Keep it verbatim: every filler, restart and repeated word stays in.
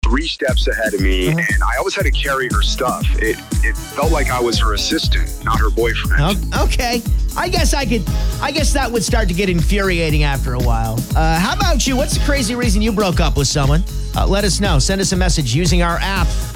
three steps ahead of me, uh-huh. and I always had to carry her stuff. It it felt like I was her assistant, not her boyfriend. Oh, okay. I guess I could, I guess that would start to get infuriating after a while. Uh, how about you? What's the crazy reason you broke up with someone? Uh, let us know. Send us a message using our app.